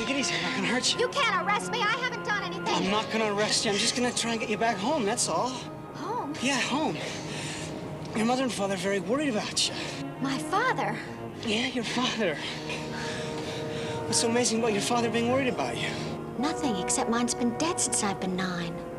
Take it easy. I'm not gonna hurt you. You can't arrest me. I haven't done anything. I'm not gonna arrest you. I'm just gonna try and get you back home, that's all. Home? Yeah, home. Your mother and father are very worried about you. My father? Yeah, your father. What's so amazing about your father being worried about you? Nothing, except mine's been dead since I've been 9.